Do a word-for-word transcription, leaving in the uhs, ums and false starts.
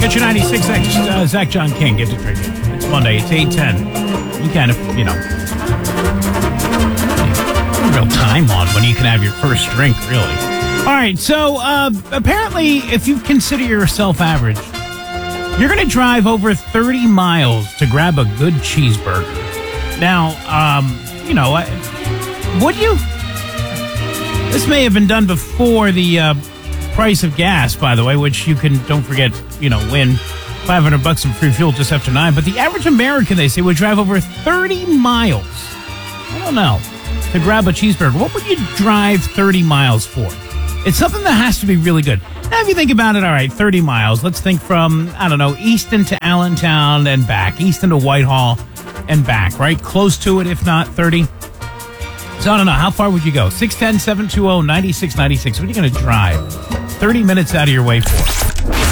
Get your ninety-six X, uh, Zach John King. Get to drinking. It's Monday. It's eight ten. You kind of, you know, real time on when you can have your first drink, really. All right, so uh, apparently, if you consider yourself average, you're going to drive over thirty miles to grab a good cheeseburger. Now, um, you know, would you? This may have been done before the uh, price of gas, by the way, which you can, don't forget, you know, win five hundred bucks in free fuel just after nine. But the average American, they say, would drive over thirty miles. I don't know. To grab a cheeseburger. What would you drive thirty miles for? It's something that has to be really good. Now, if you think about it, all right, thirty miles. Let's think from, I don't know, Easton to Allentown and back. Easton to Whitehall and back, right? Close to it, if not thirty. So I don't know. How far would you go? six one zero, seven two zero, nine six nine six. What are you going to drive thirty minutes out of your way for?